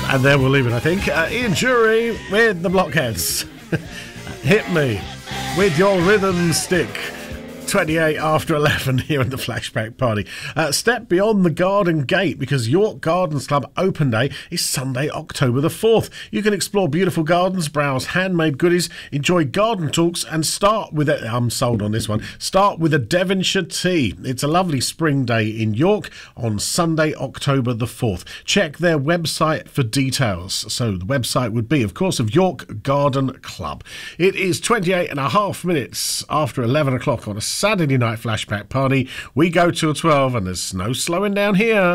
And there we'll leave it, I think. Ian Jury with the Blockheads. Hit me with your rhythm stick. 28 after 11 here at the Flashback Party. Step beyond the garden gate, because York Gardens Club Open Day is Sunday, October the 4th. You can explore beautiful gardens, browse handmade goodies, enjoy garden talks, and start with a... I'm sold on this one. Start with a Devonshire tea. It's a lovely spring day in York on Sunday, October the 4th. Check their website for details. So the website would be, of course, of York Garden Club. It is 28 and a half minutes after 11 o'clock on a Saturday night Flashback Party. We go till 12 and there's no slowing down here.